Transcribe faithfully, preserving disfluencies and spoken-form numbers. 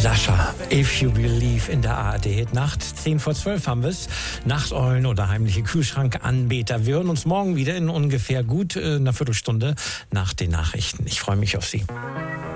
Sascha, If You Believe in der A R D-Nacht. zehn vor zwölf haben wir es. Nachteulen oder heimliche Kühlschrankanbeter. Wir hören uns morgen wieder in ungefähr gut äh, einer Viertelstunde nach den Nachrichten. Ich freue mich auf Sie.